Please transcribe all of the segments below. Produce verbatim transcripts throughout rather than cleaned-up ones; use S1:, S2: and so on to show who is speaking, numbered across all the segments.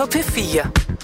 S1: P fire.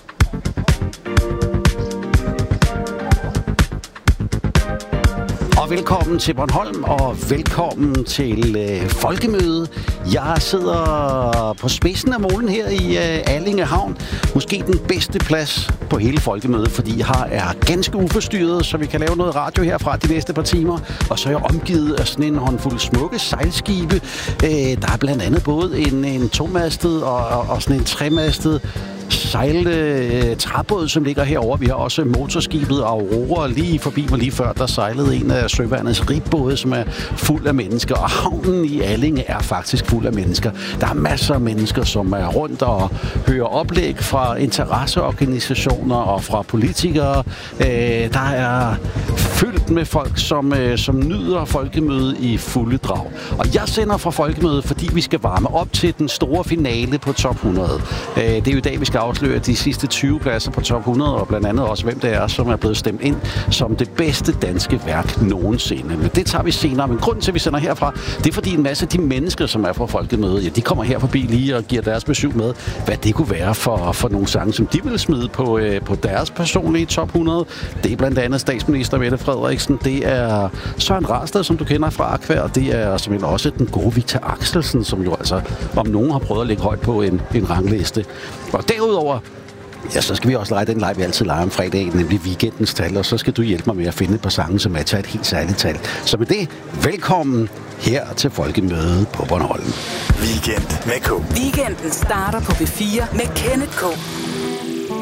S2: Og velkommen til Bornholm, og velkommen til øh, Folkemøde. Jeg sidder på spidsen af molen her i øh, Allinge Havn. Måske den bedste plads på hele Folkemødet, fordi her er ganske uforstyrret, så vi kan lave noget radio herfra de næste par timer. Og så er jeg omgivet af sådan en håndfuld smukke sejlskibe. Øh, der er blandt andet både en, en tomastet og, og, og sådan en tremastet sejle øh, træbåd, som ligger herovre. Vi har også motorskibet Aurora lige forbi mig lige før. Der sejlede en af søværnets ribbåde, som er fuld af mennesker. Og havnen i Allinge er faktisk fuld af mennesker. Der er masser af mennesker, som er rundt og hører oplæg fra interesseorganisationer og fra politikere. Øh, der er fyldt med folk, som, øh, som nyder Folkemødet i fulde drag. Og jeg sender fra Folkemødet, fordi vi skal varme op til den store finale på top hundrede. Øh, det er jo i dag, vi skal afsløre de sidste tyve pladser på top hundrede, og blandt andet også, hvem det er, som er blevet stemt ind som det bedste danske værk nogensinde. Men det tager vi senere. Men grunden til, at vi sender herfra, det er, fordi en masse af de mennesker, som er fra Folkemødet, ja, de kommer her forbi lige og giver deres besøg med, hvad det kunne være for, for nogle sange, som de vil smide på, øh, på deres personlige top hundrede. Det er blandt andet statsminister Mette Frederiksen, det er Søren Rasted, som du kender fra Aqua, og det er simpelthen også den gode Victor Axelsen, som jo altså om nogen har prøvet at lægge højt på en, en rangliste. Og derudover, ja, så skal vi også lege den leg, vi altid leger om fredagen, nemlig weekendens tal, og så skal du hjælpe mig med at finde et par sange, som matcher et helt særligt tal. Så med det, velkommen her til Folkemødet på Bornholm.
S3: Weekend med K.
S1: Weekenden starter på P fire med Kenneth K.